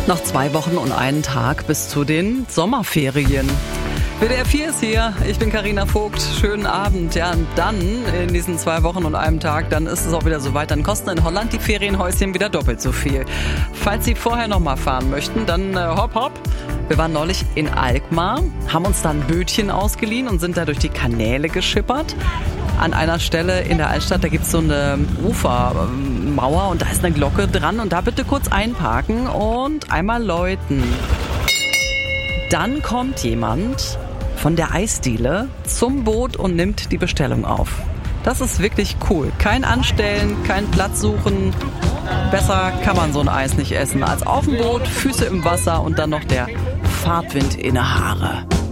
Noch 2 Wochen und einen Tag bis zu den Sommerferien. WDR 4 ist hier, ich bin Carina Vogt, schönen Abend. Ja, und dann in diesen 2 Wochen und einem Tag, dann ist es auch wieder soweit, dann kosten in Holland die Ferienhäuschen wieder doppelt so viel. Falls Sie vorher noch mal fahren möchten, dann hopp hopp. Wir waren neulich in Alkmaar, haben uns da ein Bötchen ausgeliehen und sind da durch die Kanäle geschippert. An einer Stelle in der Altstadt, da gibt's so eine Ufermauer und da ist eine Glocke dran und da bitte kurz einparken und einmal läuten. Dann kommt jemand von der Eisdiele zum Boot und nimmt die Bestellung auf. Das ist wirklich cool. Kein Anstellen, kein Platz suchen. Besser kann man so ein Eis nicht essen als auf dem Boot, Füße im Wasser und dann noch der Fahrtwind in die Haare.